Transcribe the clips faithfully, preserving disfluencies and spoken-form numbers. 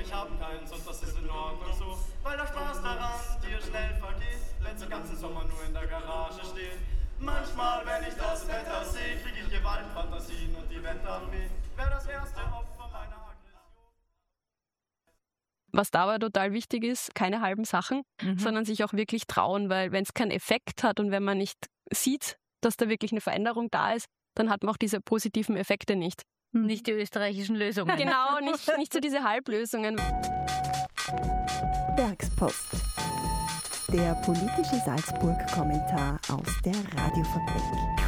ich hab keins und das ist in Ordnung so, weil der Spaß daran dir schnell vergeht, wenn's den ganzen Sommer nur in der Garage steht. Manchmal, wenn ich das Wetter sehe, krieg ich Gewaltfantasien und die Wetterfee wär das erste Opfer meiner Aggression. Was dabei total wichtig ist, keine halben Sachen, mhm. sondern sich auch wirklich trauen, weil wenn es keinen Effekt hat und wenn man nicht sieht, dass da wirklich eine Veränderung da ist, dann hat man auch diese positiven Effekte nicht. Nicht die österreichischen Lösungen. Genau, nicht, nicht so diese Halblösungen. Werkspost. Der politische Salzburg-Kommentar aus der Radiofabrik.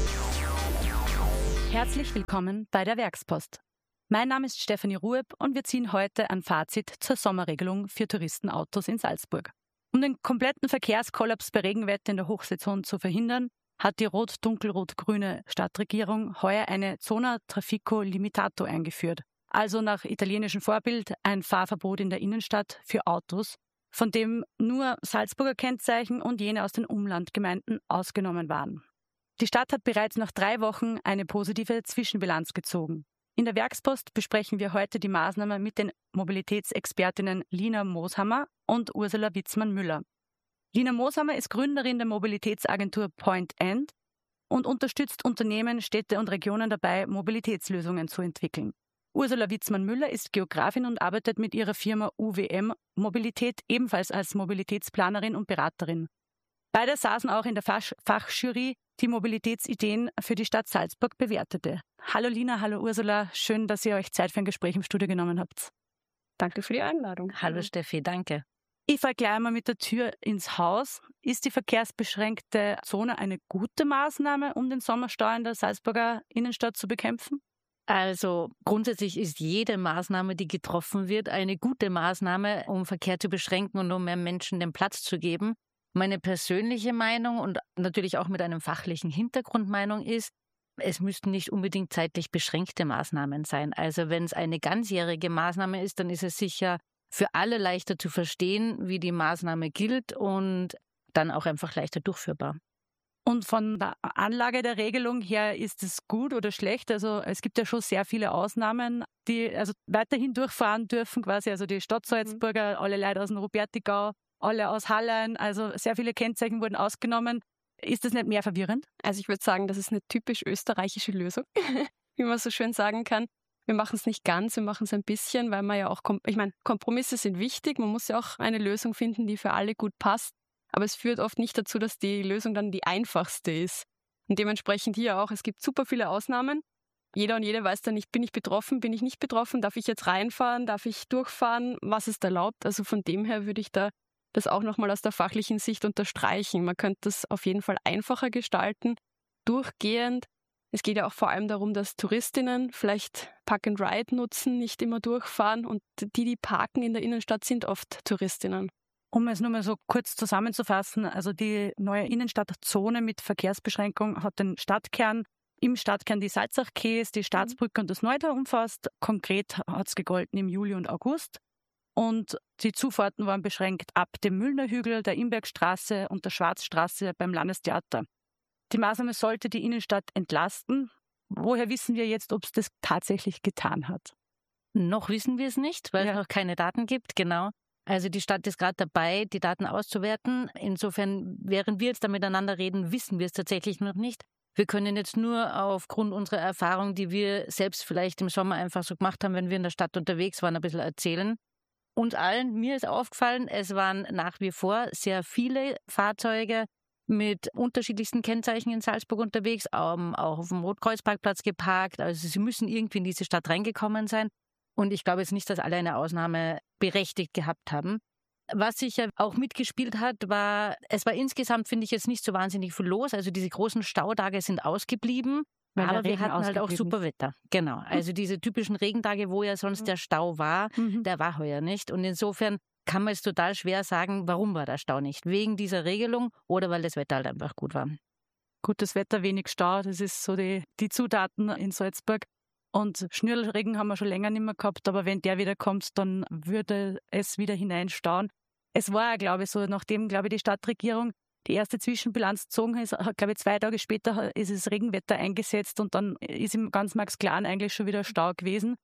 Herzlich willkommen bei der Werkspost. Mein Name ist Stefanie Rueb und wir ziehen heute ein Fazit zur Sommerregelung für Touristenautos in Salzburg. Um den kompletten Verkehrskollaps bei Regenwetter in der Hochsaison zu verhindern, hat die rot-dunkelrot-grüne Stadtregierung heuer eine Zona Traffico Limitato eingeführt. Also nach italienischem Vorbild ein Fahrverbot in der Innenstadt für Autos, von dem nur Salzburger Kennzeichen und jene aus den Umlandgemeinden ausgenommen waren. Die Stadt hat bereits nach drei Wochen eine positive Zwischenbilanz gezogen. In der Werkspost besprechen wir heute die Maßnahme mit den Mobilitätsexpertinnen Lina Moshammer und Ursula Witzmann-Müller. Lina Moshammer ist Gründerin der Mobilitätsagentur Point End und unterstützt Unternehmen, Städte und Regionen dabei, Mobilitätslösungen zu entwickeln. Ursula Witzmann-Müller ist Geografin und arbeitet mit ihrer Firma U W M Mobilität ebenfalls als Mobilitätsplanerin und Beraterin. Beide saßen auch in der Fach- Fachjury, die Mobilitätsideen für die Stadt Salzburg bewertete. Hallo Lina, hallo Ursula, schön, dass ihr euch Zeit für ein Gespräch im Studio genommen habt. Danke für die Einladung. Hallo Steffi, danke. Ich fahre gleich mal mit der Tür ins Haus. Ist die verkehrsbeschränkte Zone eine gute Maßnahme, um den Sommerstau in der Salzburger Innenstadt zu bekämpfen? Also grundsätzlich ist jede Maßnahme, die getroffen wird, eine gute Maßnahme, um Verkehr zu beschränken und um mehr Menschen den Platz zu geben. Meine persönliche Meinung und natürlich auch mit einem fachlichen Hintergrundmeinung ist, es müssten nicht unbedingt zeitlich beschränkte Maßnahmen sein. Also wenn es eine ganzjährige Maßnahme ist, dann ist es sicher für alle leichter zu verstehen, wie die Maßnahme gilt und dann auch einfach leichter durchführbar. Und von der Anlage der Regelung her ist es gut oder schlecht? Also es gibt ja schon sehr viele Ausnahmen, die also weiterhin durchfahren dürfen quasi. Also die Stadt Salzburger, alle Leute aus dem Rupertigau, alle aus Hallein, also sehr viele Kennzeichen wurden ausgenommen. Ist das nicht mehr verwirrend? Also ich würde sagen, das ist eine typisch österreichische Lösung, wie man so schön sagen kann. Wir machen es nicht ganz, wir machen es ein bisschen, weil man ja auch, ich meine, Kompromisse sind wichtig, man muss ja auch eine Lösung finden, die für alle gut passt. Aber es führt oft nicht dazu, dass die Lösung dann die einfachste ist. Und dementsprechend hier auch, es gibt super viele Ausnahmen. Jeder und jede weiß dann nicht, bin ich betroffen, bin ich nicht betroffen, darf ich jetzt reinfahren, darf ich durchfahren, was ist erlaubt. Also von dem her würde ich da das auch nochmal aus der fachlichen Sicht unterstreichen. Man könnte das auf jeden Fall einfacher gestalten, durchgehend. Es geht ja auch vor allem darum, dass Touristinnen vielleicht Park and Ride nutzen, nicht immer durchfahren. Und die, die parken in der Innenstadt, sind oft Touristinnen. Um es nur mal so kurz zusammenzufassen, also die neue Innenstadtzone mit Verkehrsbeschränkung hat den Stadtkern, im Stadtkern die Salzachkäs, die Staatsbrücke und das Neutal umfasst. Konkret hat es gegolten im Juli und August. Und die Zufahrten waren beschränkt ab dem Müllner Hügel, der Imbergstraße und der Schwarzstraße beim Landestheater. Die Maßnahme sollte die Innenstadt entlasten. Woher wissen wir jetzt, ob es das tatsächlich getan hat? Noch wissen wir es nicht, weil ja. es noch keine Daten gibt, genau. Also die Stadt ist gerade dabei, die Daten auszuwerten. Insofern, während wir jetzt da miteinander reden, wissen wir es tatsächlich noch nicht. Wir können jetzt nur aufgrund unserer Erfahrung, die wir selbst vielleicht im Sommer einfach so gemacht haben, wenn wir in der Stadt unterwegs waren, ein bisschen erzählen. Uns allen, mir ist aufgefallen, es waren nach wie vor sehr viele Fahrzeuge mit unterschiedlichsten Kennzeichen in Salzburg unterwegs, auch auf dem Rotkreuzparkplatz geparkt. Also sie müssen irgendwie in diese Stadt reingekommen sein. Und ich glaube jetzt nicht, dass alle eine Ausnahme berechtigt gehabt haben. Was sicher auch mitgespielt hat, war, es war insgesamt, finde ich, jetzt nicht so wahnsinnig viel los. Also diese großen Stautage sind ausgeblieben, weil aber wir hatten halt auch super Wetter. Genau, also diese typischen Regentage, wo ja sonst der Stau war, Mhm. der war heuer nicht. Und insofern kann man jetzt total schwer sagen, warum war der Stau nicht? Wegen dieser Regelung oder weil das Wetter halt einfach gut war. Gutes Wetter, wenig Stau, das ist so die, die Zutaten in Salzburg. Und Schnürlregen haben wir schon länger nicht mehr gehabt, aber wenn der wieder kommt, dann würde es wieder hineinstauen. Es war ja, glaube ich, so, nachdem, glaube ich, die Stadtregierung die erste Zwischenbilanz gezogen ist, glaube ich, zwei Tage später ist das Regenwetter eingesetzt und dann ist im ganz Max Klan eigentlich schon wieder Stau gewesen.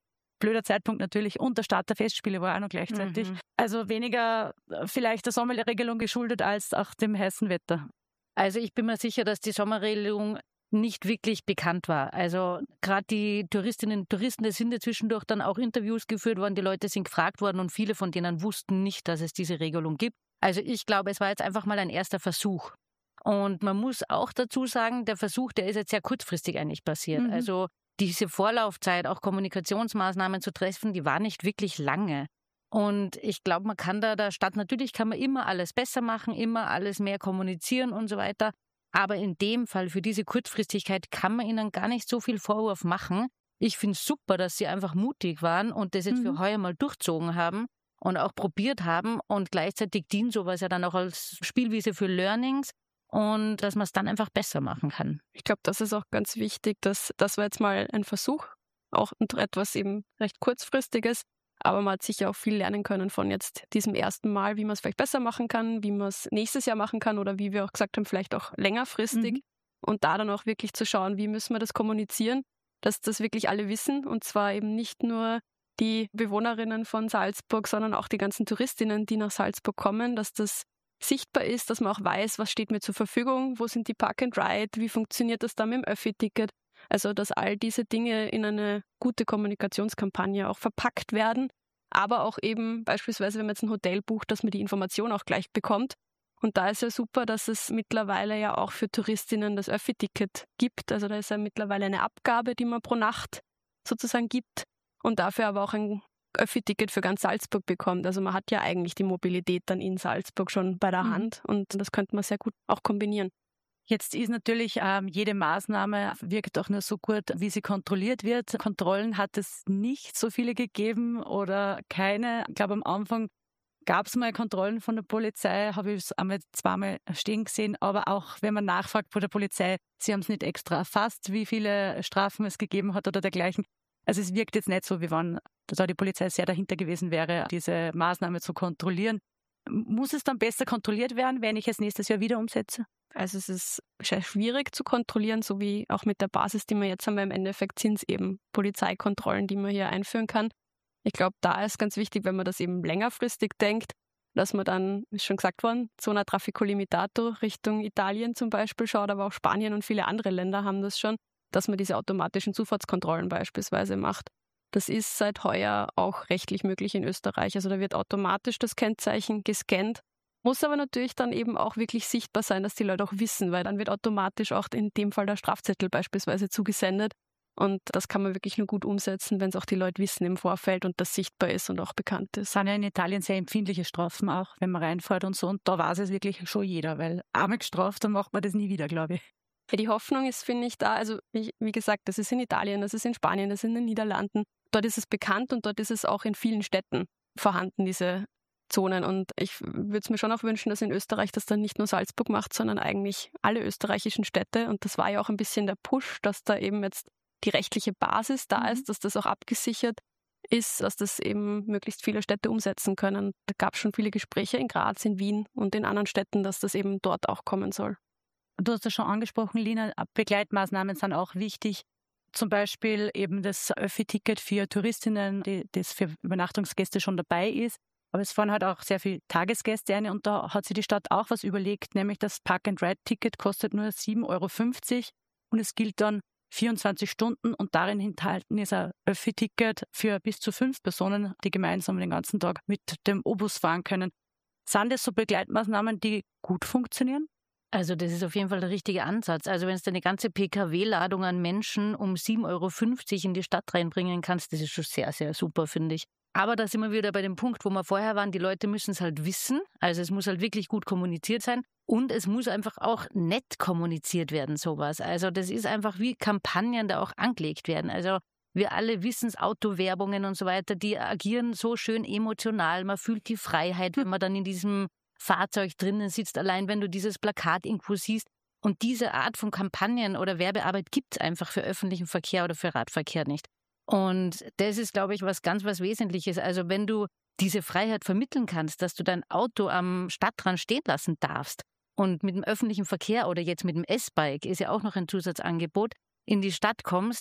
blöder Zeitpunkt natürlich, und der Start der Festspiele war auch noch gleichzeitig. Mhm. Also weniger vielleicht der Sommerregelung geschuldet als auch dem heißen Wetter. Also ich bin mir sicher, dass die Sommerregelung nicht wirklich bekannt war. Also gerade die Touristinnen und Touristen, es sind ja zwischendurch dann auch Interviews geführt worden, die Leute sind gefragt worden und viele von denen wussten nicht, dass es diese Regelung gibt. Also ich glaube, es war jetzt einfach mal ein erster Versuch. Und man muss auch dazu sagen, der Versuch, der ist jetzt sehr kurzfristig eigentlich passiert. Mhm. Also diese Vorlaufzeit, auch Kommunikationsmaßnahmen zu treffen, die war nicht wirklich lange. Und ich glaube, man kann da der Stadt, natürlich kann man immer alles besser machen, immer alles mehr kommunizieren und so weiter. Aber in dem Fall, für diese Kurzfristigkeit, kann man ihnen gar nicht so viel Vorwurf machen. Ich finde es super, dass sie einfach mutig waren und das jetzt mhm. für heuer mal durchzogen haben und auch probiert haben. Und gleichzeitig dient sowas ja dann auch als Spielwiese für Learnings und dass man es dann einfach besser machen kann. Ich glaube, das ist auch ganz wichtig, dass das war jetzt mal ein Versuch, auch etwas eben recht kurzfristiges. Aber man hat sicher auch viel lernen können von jetzt diesem ersten Mal, wie man es vielleicht besser machen kann, wie man es nächstes Jahr machen kann oder wie wir auch gesagt haben, vielleicht auch längerfristig. Mhm. Und da dann auch wirklich zu schauen, wie müssen wir das kommunizieren, dass das wirklich alle wissen. Und zwar eben nicht nur die Bewohnerinnen von Salzburg, sondern auch die ganzen Touristinnen, die nach Salzburg kommen, dass das sichtbar ist, dass man auch weiß, was steht mir zur Verfügung, wo sind die Park and Ride, wie funktioniert das dann mit dem Öffi-Ticket. Also, dass all diese Dinge in eine gute Kommunikationskampagne auch verpackt werden, aber auch eben beispielsweise, wenn man jetzt ein Hotel bucht, dass man die Information auch gleich bekommt. Und da ist ja super, dass es mittlerweile ja auch für Touristinnen das Öffi-Ticket gibt. Also da ist ja mittlerweile eine Abgabe, die man pro Nacht sozusagen gibt und dafür aber auch ein Öffi-Ticket für ganz Salzburg bekommt. Also man hat ja eigentlich die Mobilität dann in Salzburg schon bei der mhm. Hand und das könnte man sehr gut auch kombinieren. Jetzt ist natürlich, ähm, jede Maßnahme wirkt auch nur so gut, wie sie kontrolliert wird. Kontrollen hat es nicht so viele gegeben oder keine. Ich glaube, am Anfang gab es mal Kontrollen von der Polizei, habe ich es einmal zweimal stehen gesehen. Aber auch wenn man nachfragt bei der Polizei, sie haben es nicht extra erfasst, wie viele Strafen es gegeben hat oder dergleichen. Also es wirkt jetzt nicht so, wie wenn da die Polizei sehr dahinter gewesen wäre, diese Maßnahme zu kontrollieren. Muss es dann besser kontrolliert werden, wenn ich es nächstes Jahr wieder umsetze? Also es ist sehr schwierig zu kontrollieren, so wie auch mit der Basis, die wir jetzt haben, weil im Endeffekt sind es eben Polizeikontrollen, die man hier einführen kann. Ich glaube, da ist ganz wichtig, wenn man das eben längerfristig denkt, dass man dann, wie schon gesagt worden, Zona Traffico Limitato Richtung Italien zum Beispiel schaut, aber auch Spanien und viele andere Länder haben das schon, dass man diese automatischen Zufahrtskontrollen beispielsweise macht. Das ist seit heuer auch rechtlich möglich in Österreich. Also da wird automatisch das Kennzeichen gescannt. Muss aber natürlich dann eben auch wirklich sichtbar sein, dass die Leute auch wissen, weil dann wird automatisch auch in dem Fall der Strafzettel beispielsweise zugesendet. Und das kann man wirklich nur gut umsetzen, wenn es auch die Leute wissen im Vorfeld und das sichtbar ist und auch bekannt ist. Es sind ja in Italien sehr empfindliche Strafen auch, wenn man reinfährt und so. Und da weiß es wirklich schon jeder, weil einmal gestraft, dann macht man das nie wieder, glaube ich. Ja, die Hoffnung ist, finde ich, da, also wie, wie gesagt, das ist in Italien, das ist in Spanien, das ist in den Niederlanden. Dort ist es bekannt und dort ist es auch in vielen Städten vorhanden, diese Zonen. Und ich würde es mir schon auch wünschen, dass in Österreich das dann nicht nur Salzburg macht, sondern eigentlich alle österreichischen Städte. Und das war ja auch ein bisschen der Push, dass da eben jetzt die rechtliche Basis da ist, dass das auch abgesichert ist, dass das eben möglichst viele Städte umsetzen können. Da gab es schon viele Gespräche in Graz, in Wien und in anderen Städten, dass das eben dort auch kommen soll. Du hast das schon angesprochen, Lina, Begleitmaßnahmen sind auch wichtig. Zum Beispiel eben das Öffi-Ticket für Touristinnen, die, das für Übernachtungsgäste schon dabei ist. Aber es fahren halt auch sehr viele Tagesgäste ein und da hat sich die Stadt auch was überlegt, nämlich das Park-and-Ride-Ticket kostet nur sieben Euro fünfzig und es gilt dann vierundzwanzig Stunden und darin enthalten ist ein Öffi-Ticket für bis zu fünf Personen, die gemeinsam den ganzen Tag mit dem O-Bus fahren können. Sind das so Begleitmaßnahmen, die gut funktionieren? Also das ist auf jeden Fall der richtige Ansatz. Also wenn du eine ganze P K W-Ladung an Menschen um sieben Euro fünfzig in die Stadt reinbringen kannst, das ist schon sehr, sehr super, finde ich. Aber da sind wir wieder bei dem Punkt, wo wir vorher waren, die Leute müssen es halt wissen. Also es muss halt wirklich gut kommuniziert sein und es muss einfach auch nett kommuniziert werden, sowas. Also das ist einfach wie Kampagnen da auch angelegt werden. Also wir alle wissen es, Autowerbungen und so weiter, die agieren so schön emotional. Man fühlt die Freiheit, wenn man dann in diesem Fahrzeug drinnen sitzt, allein wenn du dieses Plakat irgendwo siehst. Und diese Art von Kampagnen oder Werbearbeit gibt es einfach für öffentlichen Verkehr oder für Radverkehr nicht. Und das ist, glaube ich, was ganz was Wesentliches. Also wenn du diese Freiheit vermitteln kannst, dass du dein Auto am Stadtrand stehen lassen darfst und mit dem öffentlichen Verkehr oder jetzt mit dem S-Bike, ist ja auch noch ein Zusatzangebot, in die Stadt kommst,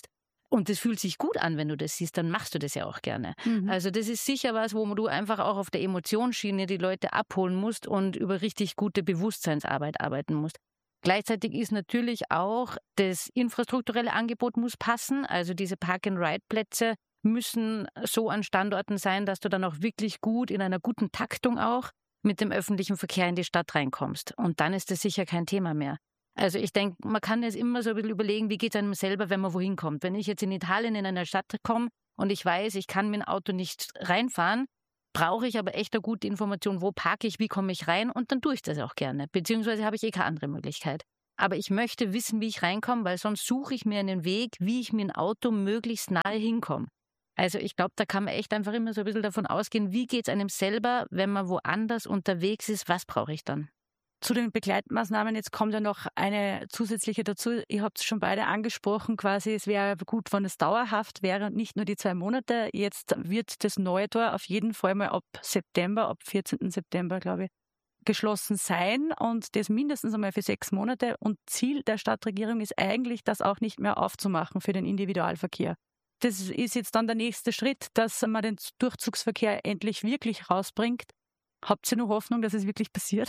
Und das fühlt sich gut an, wenn du das siehst, dann machst du das ja auch gerne. Mhm. Also das ist sicher was, wo du einfach auch auf der Emotionsschiene die Leute abholen musst und über richtig gute Bewusstseinsarbeit arbeiten musst. Gleichzeitig ist natürlich auch das infrastrukturelle Angebot muss passen. Also diese Park-and-Ride-Plätze müssen so an Standorten sein, dass du dann auch wirklich gut in einer guten Taktung auch mit dem öffentlichen Verkehr in die Stadt reinkommst. Und dann ist das sicher kein Thema mehr. Also ich denke, man kann jetzt immer so ein bisschen überlegen, wie geht es einem selber, wenn man wohin kommt. Wenn ich jetzt in Italien in eine Stadt komme und ich weiß, ich kann mit dem Auto nicht reinfahren, brauche ich aber echt eine gute Information, wo parke ich, wie komme ich rein und dann tue ich das auch gerne. Beziehungsweise habe ich eh keine andere Möglichkeit. Aber ich möchte wissen, wie ich reinkomme, weil sonst suche ich mir einen Weg, wie ich mit dem Auto möglichst nahe hinkomme. Also ich glaube, da kann man echt einfach immer so ein bisschen davon ausgehen, wie geht es einem selber, wenn man woanders unterwegs ist, was brauche ich dann? Zu den Begleitmaßnahmen, jetzt kommt ja noch eine zusätzliche dazu. Ihr habt es schon beide angesprochen, quasi, es wäre gut, wenn es dauerhaft wäre und nicht nur die zwei Monate. Jetzt wird das neue Tor auf jeden Fall mal ab September, ab vierzehnten September, glaube ich, geschlossen sein und das mindestens einmal für sechs Monate. Und Ziel der Stadtregierung ist eigentlich, das auch nicht mehr aufzumachen für den Individualverkehr. Das ist jetzt dann der nächste Schritt, dass man den Durchzugsverkehr endlich wirklich rausbringt. Habt ihr noch Hoffnung, dass es wirklich passiert?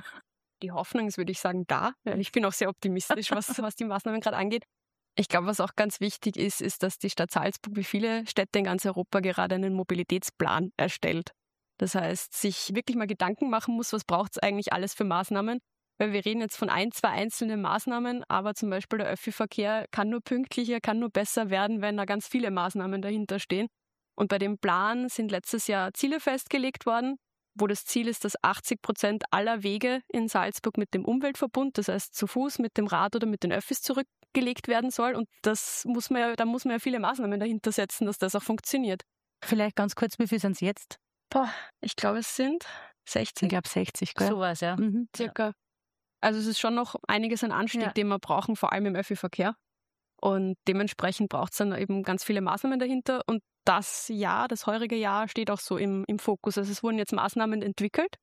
Die Hoffnung ist, würde ich sagen, da. Ich bin auch sehr optimistisch, was, was die Maßnahmen gerade angeht. Ich glaube, was auch ganz wichtig ist, ist, dass die Stadt Salzburg wie viele Städte in ganz Europa gerade einen Mobilitätsplan erstellt. Das heißt, sich wirklich mal Gedanken machen muss, was braucht es eigentlich alles für Maßnahmen. Weil wir reden jetzt von ein, zwei einzelnen Maßnahmen, aber zum Beispiel der Öffi-Verkehr kann nur pünktlicher, kann nur besser werden, wenn da ganz viele Maßnahmen dahinter stehen. Und bei dem Plan sind letztes Jahr Ziele festgelegt worden, wo das Ziel ist, dass achtzig Prozent aller Wege in Salzburg mit dem Umweltverbund, das heißt zu Fuß, mit dem Rad oder mit den Öffis zurückgelegt werden soll. Und das muss man ja, da muss man ja viele Maßnahmen dahinter setzen, dass das auch funktioniert. Vielleicht ganz kurz, wie viel sind es jetzt? Boah, ich glaube, es sind sechzig. Ich glaube sechzig, gell? So was, ja. Mhm. Circa. Also es ist schon noch einiges an Anstieg, Ja. den wir brauchen, vor allem im Öffi-Verkehr. Und dementsprechend braucht es dann eben ganz viele Maßnahmen dahinter. Und das Jahr, das heurige Jahr, steht auch so im, im Fokus. Also es wurden jetzt Maßnahmen entwickelt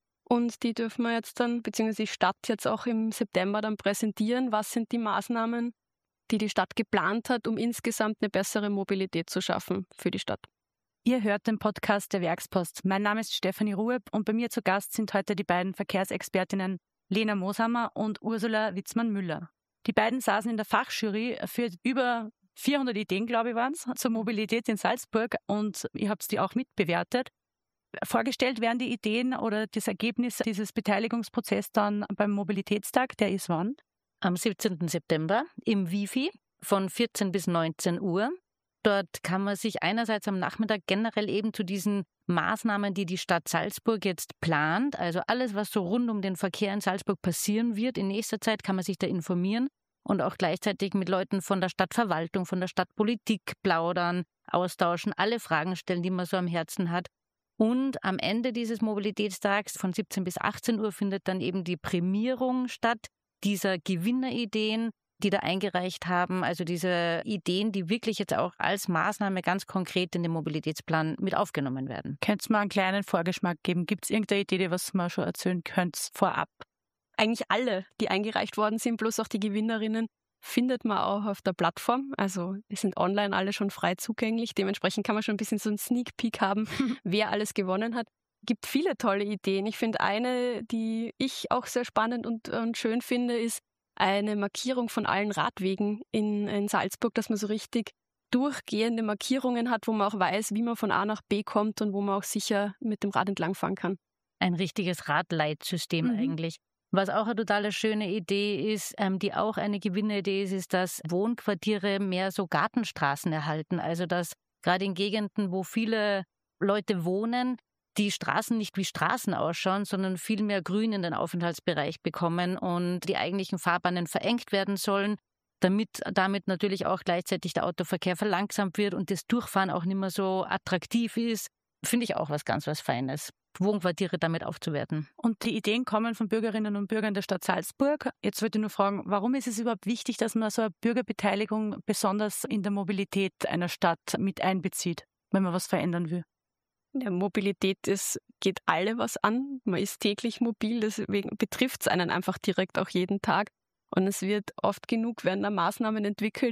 und die dürfen wir jetzt dann, beziehungsweise die Stadt jetzt auch im September dann präsentieren. Was sind die Maßnahmen, die die Stadt geplant hat, um insgesamt eine bessere Mobilität zu schaffen für die Stadt? Ihr hört den Podcast der Werkspost. Mein Name ist Stefanie Rueb und bei mir zu Gast sind heute die beiden Verkehrsexpertinnen Lena Moshammer und Ursula Witzmann-Müller. Die beiden saßen in der Fachjury für über vierhundert Ideen, glaube ich, waren es, zur Mobilität in Salzburg und ihr habt die auch mitbewertet. Vorgestellt werden die Ideen oder das Ergebnis dieses Beteiligungsprozesses dann beim Mobilitätstag, der ist wann? Am siebzehnten September im Wifi von vierzehn bis neunzehn Uhr. Dort kann man sich einerseits am Nachmittag generell eben zu diesen Maßnahmen, die die Stadt Salzburg jetzt plant, also alles, was so rund um den Verkehr in Salzburg passieren wird, in nächster Zeit kann man sich da informieren und auch gleichzeitig mit Leuten von der Stadtverwaltung, von der Stadtpolitik plaudern, austauschen, alle Fragen stellen, die man so am Herzen hat. Und am Ende dieses Mobilitätstags von siebzehn bis achtzehn Uhr findet dann eben die Prämierung statt dieser Gewinnerideen, die da eingereicht haben, also diese Ideen, die wirklich jetzt auch als Maßnahme ganz konkret in den Mobilitätsplan mit aufgenommen werden. Könnt ihr mal einen kleinen Vorgeschmack geben? Gibt es irgendeine Idee, was man schon erzählen könnt vorab? Eigentlich alle, die eingereicht worden sind, bloß auch die Gewinnerinnen, findet man auch auf der Plattform. Also die sind online alle schon frei zugänglich. Dementsprechend kann man schon ein bisschen so einen Sneak Peek haben, wer alles gewonnen hat. Gibt viele tolle Ideen. Ich finde eine, die ich auch sehr spannend und, und schön finde, ist eine Markierung von allen Radwegen in, in Salzburg, dass man so richtig durchgehende Markierungen hat, wo man auch weiß, wie man von A nach B kommt und wo man auch sicher mit dem Rad entlangfahren kann. Ein richtiges Radleitsystem Mhm. eigentlich. Was auch eine total schöne Idee ist, ähm, die auch eine Gewinnidee ist, ist, dass Wohnquartiere mehr so Gartenstraßen erhalten. Also dass gerade in Gegenden, wo viele Leute wohnen, die Straßen nicht wie Straßen ausschauen, sondern viel mehr Grün in den Aufenthaltsbereich bekommen und die eigentlichen Fahrbahnen verengt werden sollen, damit damit natürlich auch gleichzeitig der Autoverkehr verlangsamt wird und das Durchfahren auch nicht mehr so attraktiv ist, finde ich auch was ganz was Feines, Wohnquartiere damit aufzuwerten. Und die Ideen kommen von Bürgerinnen und Bürgern der Stadt Salzburg. Jetzt wollte ich nur fragen, warum ist es überhaupt wichtig, dass man so eine Bürgerbeteiligung besonders in der Mobilität einer Stadt mit einbezieht, wenn man was verändern will? Ja, Mobilität ist, geht alle was an. Man ist täglich mobil, deswegen betrifft es einen einfach direkt auch jeden Tag. Und es wird oft genug, werden da Maßnahmen entwickelt,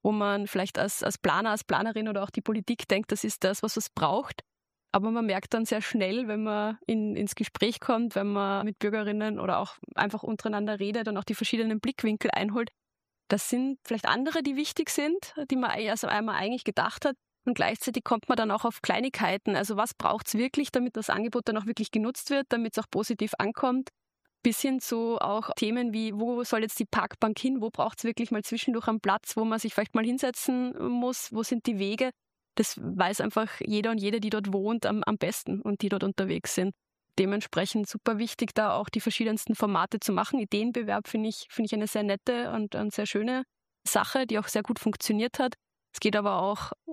wo man vielleicht als, als Planer, als Planerin oder auch die Politik denkt, das ist das, was es braucht. Aber man merkt dann sehr schnell, wenn man in, ins Gespräch kommt, wenn man mit Bürgerinnen oder auch einfach untereinander redet und auch die verschiedenen Blickwinkel einholt, das sind vielleicht andere, die wichtig sind, die man also einmal eigentlich gedacht hat. Und gleichzeitig kommt man dann auch auf Kleinigkeiten. Also was braucht es wirklich, damit das Angebot dann auch wirklich genutzt wird, damit es auch positiv ankommt? Bis hin zu auch Themen wie, wo soll jetzt die Parkbank hin? Wo braucht es wirklich mal zwischendurch einen Platz, wo man sich vielleicht mal hinsetzen muss? Wo sind die Wege? Das weiß einfach jeder und jede, die dort wohnt, am, am besten und die dort unterwegs sind. Dementsprechend super wichtig, da auch die verschiedensten Formate zu machen. Ideenbewerb finde ich, finde ich eine sehr nette und, und sehr schöne Sache, die auch sehr gut funktioniert hat. Es geht aber auch